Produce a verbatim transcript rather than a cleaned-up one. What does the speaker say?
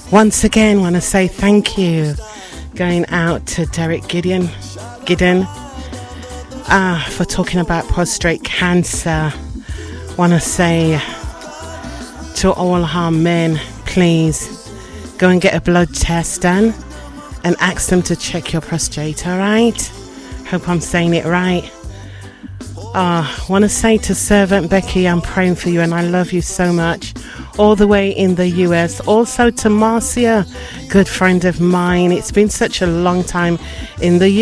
Once again, want to say thank you. Going out to Derek Gideon, Gideon, ah, for talking about prostate cancer. Want to say to all our men, please go and get a blood test done and ask them to check your prostate, all right? Hope I'm saying it right. Ah, want to say to Servant Becky, I'm praying for you and I love you so much. All the way in the U S. Also to Marcia, good friend of mine. It's been such a long time in the U S.